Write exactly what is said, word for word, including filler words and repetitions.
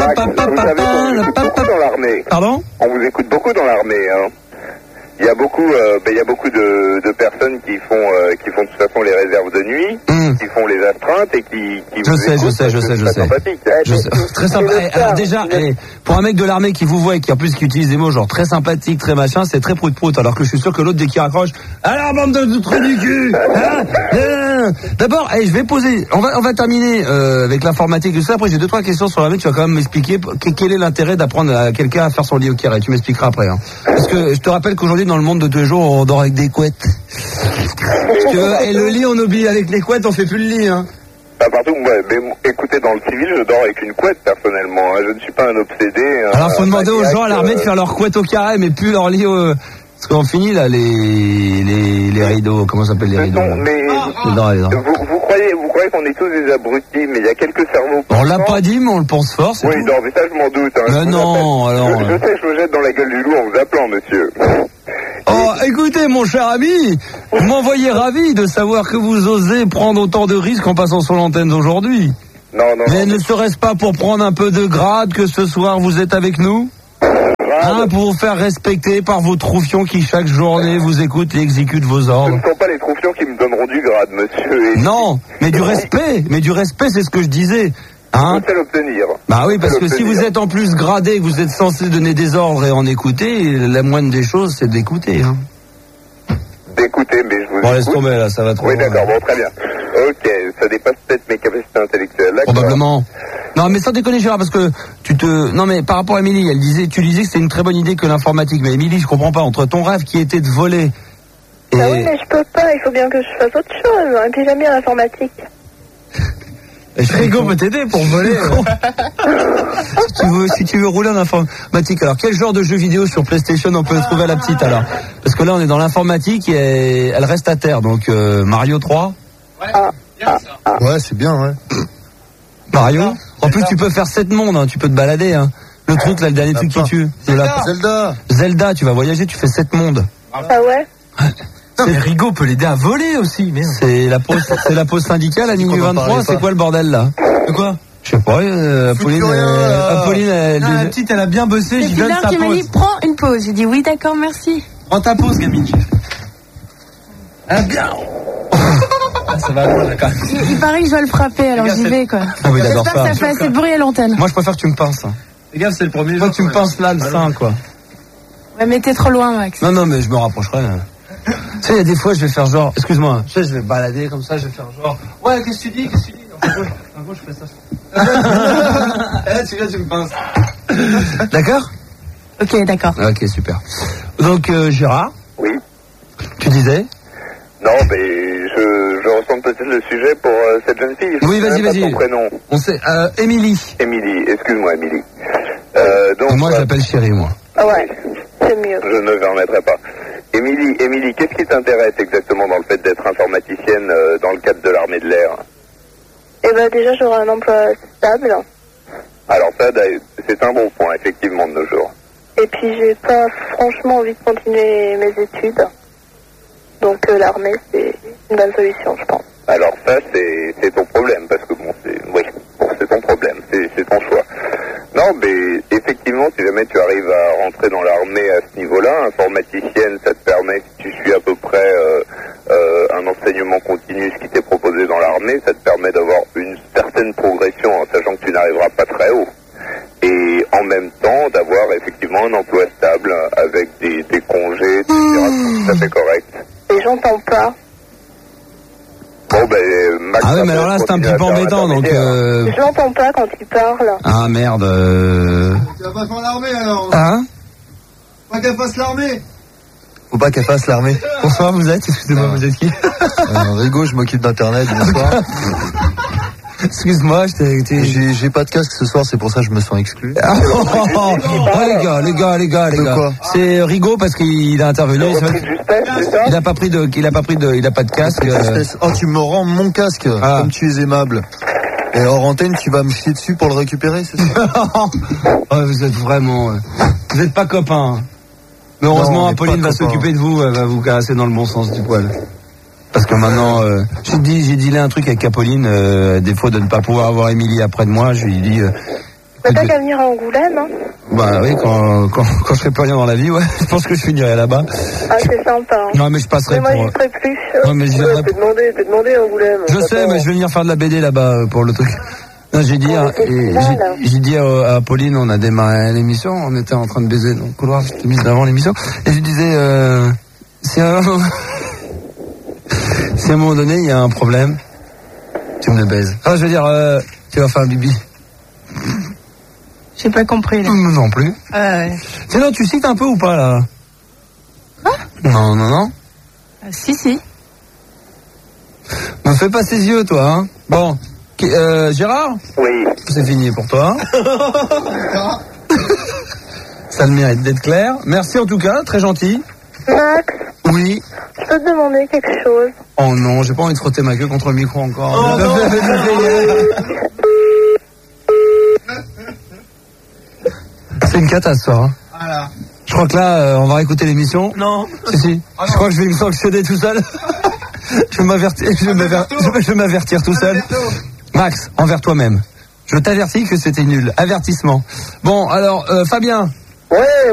dans l'armée. Pardon ? On vous écoute beaucoup dans l'armée, hein. Il y a beaucoup, euh, ben, il y a beaucoup de, de personnes qui font, euh, qui font de toute façon les réserves de nuit, mmh. qui font les astreintes et qui, qui je vous sais, je sais, je sais, je sais, je sais. Très sympa. Alors déjà, eh, pour un mec de l'armée qui vous voit et qui en plus qui utilise des mots genre très sympathique, très machin, c'est très prout-prout. Alors que je suis sûr que l'autre dès qu'il raccroche, alors bande de, de trous du cul. Hein, hein. D'abord, eh, je vais poser. On va, on va terminer euh, avec l'informatique et tout ça. Après, j'ai deux trois questions sur l'armée. Tu vas quand même m'expliquer quel est l'intérêt d'apprendre à quelqu'un à faire son lit au carré. Tu m'expliqueras après. Hein. Parce que je te rappelle qu'aujourd'hui dans le monde de tous les jours, on dort avec des couettes. Parce que, et le lit, on oublie avec les couettes, on fait plus le lit, hein. Bah, partout, ouais, mais écoutez, dans le civil, je dors avec une couette, personnellement. Hein. Je ne suis pas un obsédé. Alors, faut demander aux gens à l'armée de faire leur couette au carré, mais plus leur lit au... Parce qu'on finit, là, les, les, les rideaux. Comment ça s'appelle, les rideaux? Non, mais ah, non, non. Vous, vous croyez, vous croyez qu'on est tous des abrutis, mais il y a quelques cerveaux. On l'a pas dit, mais on le pense fort, c'est oui, tout. non, mais ça, je m'en doute. Hein. Mais non, alors... Je, je sais, je me jette dans la gueule du loup en vous appelant, monsieur. Oh, écoutez, mon cher ami, vous m'envoyez ravi de savoir que vous osez prendre autant de risques en passant sur l'antenne d'aujourd'hui. Non, non, Mais non. ne serait-ce pas pour prendre un peu de grade que ce soir vous êtes avec nous ? Hein, pour vous faire respecter par vos troufions qui chaque journée vous écoutent et exécutent vos ordres. Ce ne sont pas les troufions qui me donneront du grade, monsieur. Et... Non, mais du respect, mais du respect, c'est ce que je disais. Hein? Je sais l'obtenir. Bah oui, parce que si vous êtes en plus gradé, que vous êtes censé donner des ordres et en écouter, la moindre des choses, c'est d'écouter. Hein. D'écouter, mais je vous Bon, écoute. laisse tomber, là, ça va trop. Oui, d'accord, bon, très bien. Ok, ça dépasse peut-être mes capacités intellectuelles. D'accord. Probablement. Non, mais sans déconner, Gérard, parce que tu te... Non, mais par rapport à Émilie, elle disait, tu disais que c'était une très bonne idée que l'informatique. Mais Émilie, je comprends pas. Entre ton rêve qui était de voler et... Ah oui, mais je peux pas. Il faut bien que je fasse autre chose. Et puis j'aime bien l'informatique. Frigo peut t'aider pour voler. si, tu veux, si tu veux rouler en informatique. Alors, quel genre de jeu vidéo sur PlayStation on peut trouver à la petite, alors? Parce que là, on est dans l'informatique et elle reste à terre. Donc, euh, Mario trois. Ouais, bien ça. Ouais, c'est bien, ouais. Mario. En plus, tu peux faire sept mondes, hein. Tu peux te balader, hein. Le truc, là, le dernier truc qui tue. Zelda. Zelda. Zelda, tu vas voyager, tu fais sept mondes. Ah ouais? Non, mais Rigaud peut l'aider à voler aussi, mais c'est la pause, c'est la pause syndicale à minuit vingt-trois. C'est quoi le bordel là? De quoi? Je sais pas. Euh, Apolline, euh, Apolline, elle, non, la petite, elle a bien bossé. C'est Philin qui m'a dit prends une pause. J'ai dit oui, d'accord, merci. Prends ta pause, gamine. Ah bien. Ah, ça va loin là quand même. Il, il paraît que je dois le frapper, alors j'y vais quoi. Ah oui, d'accord. J'espère que ça fait assez de bruit à l'antenne. Moi, je préfère que tu me pinces. Les gars, c'est le premier. Moi, tu me pinces là, le sein, quoi. Ouais, mais t'es trop loin, Max. Non, non, mais je me rapprocherai. Tu sais, il y a des fois, je vais faire genre, excuse-moi, tu sais, je vais balader comme ça, je vais faire genre, ouais, qu'est-ce que tu dis, qu'est-ce que tu dis? En gros, je fais ça. Eh, tu viens, tu me pinces. D'accord? Ok, d'accord. Ok, super. Donc, euh, Gérard? Oui. Tu disais? Non, mais je, je ressens peut-être le sujet pour euh, cette jeune fille. Je oui, vas-y, vas-y. Son prénom. On sait, euh, Émilie. Émilie, excuse-moi, Émilie. Euh, donc. Moi, je l'appelle chérie, moi. Ah ouais, c'est mieux. Je ne permettrai pas. Émilie, Émilie, qu'est-ce qui t'intéresse exactement dans le fait d'être informaticienne euh, dans le cadre de l'armée de l'air? Eh ben déjà, j'aurai un emploi stable. Alors ça, c'est un bon point, effectivement, de nos jours. Et puis, j'ai pas franchement envie de continuer mes études. Donc euh, l'armée, c'est une bonne solution, je pense. Alors ça, c'est, c'est ton problème, parce que bon, c'est, oui, bon, c'est ton problème, c'est, c'est ton choix. Non, mais effectivement, si jamais tu arrives à rentrer dans l'armée à ce niveau-là, informaticienne, ça te permet, si tu suis à peu près euh, euh, un enseignement continu, ce qui t'est proposé dans l'armée, ça te permet d'avoir une certaine progression, en sachant que tu n'arriveras pas très haut. Et en même temps, d'avoir effectivement un emploi stable, avec des, des congés, et cetera, c'est tout à fait correct. Et j'entends pas. Bon, ben, Max, ah oui, mais alors là, c'est un petit peu embêtant, donc... Euh... Je l'entends pas quand il parle. Ah, merde. Euh... Tu vas pas faire l'armée, alors? Hein? Pas qu'elle fasse l'armée. Faut pas qu'elle fasse l'armée. Bonsoir, vous êtes? Excusez-moi, vous êtes qui? euh, Rigaud, je m'occupe d'Internet, bonsoir. Excuse-moi, je t'ai... J'ai, j'ai pas de casque ce soir, c'est pour ça que je me sens exclu. Ah, oh, oh, oh, oh, les gars, les gars, les gars, les gars. Quoi? C'est Rigaud parce qu'il a intervenu. Il a pas pris de, il a pas pris de, il a pas de casque. Euh... Oh, tu me rends mon casque, ah. Comme tu es aimable. Et hors antenne, tu vas me chier dessus pour le récupérer, c'est ça? Oh, vous êtes vraiment, vous êtes pas copains. Mais heureusement, non, Apolline va s'occuper de vous, elle va vous caresser dans le bon sens du poil. Parce que maintenant, euh, j'ai dit, j'ai dit là un truc avec Apolline, euh, des fois de ne pas pouvoir avoir Émilie après de moi, je lui ai dit, euh, Mais t'as qu'à venir à Angoulême, hein. Bah oui, quand, quand, quand je serai pas rien dans la vie, ouais, je pense que je finirai là-bas. Ah, c'est sympa. Hein. Non, mais je passerai mais moi, pour... j'y serai plus. Non, mais je viendrai... T'es demandé, t'es demandé à Angoulême. Je sais, mais je vais venir faire de la B D là-bas pour le truc. Non, j'ai dit, oh, et j'ai, j'ai dit à, à Pauline, on a démarré l'émission, on était en train de baiser dans le couloir, j'étais mise avant l'émission, et je lui disais, euh, si à, si à un moment donné, il y a un problème, tu me le baises. Enfin, je veux dire, euh, tu vas faire un bibi. J'ai pas compris, là. Non plus. Ah ouais. Sinon, tu cites un peu ou pas, là? Quoi? Non, non, non. Ah, si, si. Ne fais pas ses yeux, toi, hein. Bon. Euh, Gérard? Oui. C'est fini pour toi. Ça le mérite d'être clair. Merci en tout cas, très gentil. Max? Oui. Je peux te demander quelque chose? Oh non, j'ai pas envie de frotter ma queue contre le micro encore. Oh non. C'est une catastrophe. Hein. Voilà. Je crois que là, euh, on va écouter l'émission. Non. Si, si. Ah, je crois que je vais me sanctionner tout seul. je vais m'avertir, je vais m'avertir, je vais m'avertir tout seul. Max, envers toi-même. Je t'avertis que c'était nul. Avertissement. Bon, alors, euh, Fabien. Ouais.